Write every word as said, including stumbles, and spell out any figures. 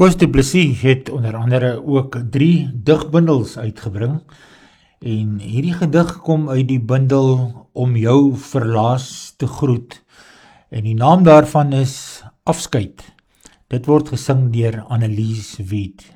Koos Du Plessis het onder andere ook drie digbundels uitgebring en hierdie gedig kom uit die bundel Om jou verlaas te groet en die naam daarvan is Afskeid. Dit word gesing deur Annelies Wiet.